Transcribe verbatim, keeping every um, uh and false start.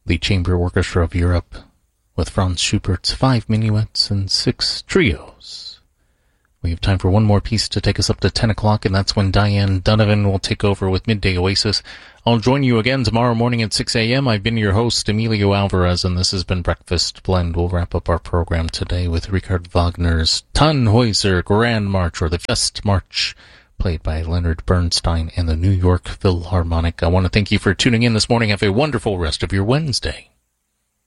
the Chamber Orchestra of Europe, with Franz Schubert's five minuets and six trios. We have time for one more piece to take us up to ten o'clock, and that's when Diane Donovan will take over with Midday Oasis. I'll join you again tomorrow morning at six a.m. I've been your host, Emilio Alvarez, and this has been Breakfast Blend. We'll wrap up our program today with Richard Wagner's Tannhäuser Grand March, or the Fest March, played by Leonard Bernstein and the New York Philharmonic. I want to thank you for tuning in this morning. Have a wonderful rest of your Wednesday.